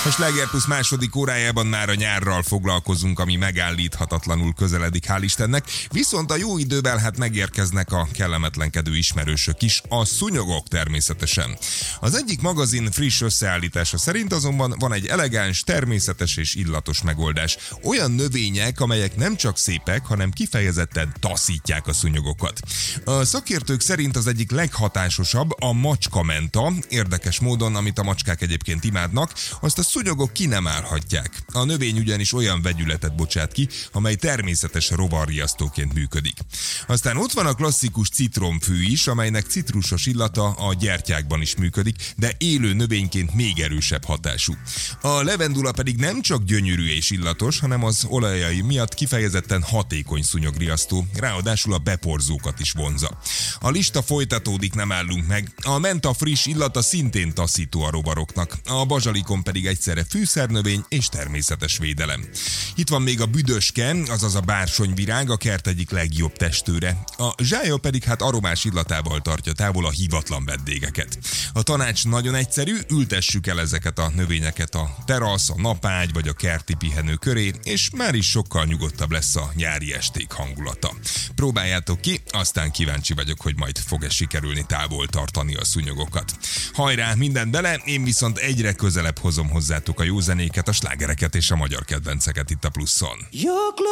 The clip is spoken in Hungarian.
A Sláger Plusz második órájában már a nyárral foglalkozunk, ami megállíthatatlanul közeledik, hál' Istennek. Viszont a jó idővel hát megérkeznek a kellemetlenkedő ismerősök is, a szúnyogok természetesen. Az egyik magazin friss összeállítása szerint azonban van egy elegáns, természetes és illatos megoldás. Olyan növények, amelyek nem csak szépek, hanem kifejezetten taszítják a szúnyogokat. A szakértők szerint az egyik leghatásosabb a macskamenta. Érdekes módon, amit a macskák egyébként imádnak, azt a szúnyogok ki nem állhatják. A növény ugyanis olyan vegyületet bocsát ki, amely természetes rovarriasztóként működik. Aztán ott van a klasszikus citromfű is, amelynek citrusos illata a gyertyákban is működik, de élő növényként még erősebb hatású. A levendula pedig nem csak gyönyörű és illatos, hanem az olajai miatt kifejezetten hatékony szúnyogriasztó, ráadásul a beporzókat is vonzza. A lista folytatódik, nem állunk meg. A menta friss illata szintén taszító a rovaroknak, a bazsalikon pedig egyszerre fűszernövény és természetes védelem. Itt van még a büdöske, azaz a bársonyvirág, a kert egyik legjobb testőre. A zsája pedig hát aromás illatával tartja távol a hívatlan vendégeket. A tanács nagyon egyszerű, ültessük el ezeket a növényeket a terasz, a napágy vagy a kerti pihenő köré, és már is sokkal nyugodtabb lesz a nyári esték hangulata. Próbáljátok ki, aztán kíváncsi vagyok, hogy majd fog-e sikerülni távol tartani a szúnyogokat. Hajrá, mindent bele, én viszont egyre közelebb hozom hozzátok a jó zenéket, a slágereket és a magyar kedvenceket itt a Pluszon.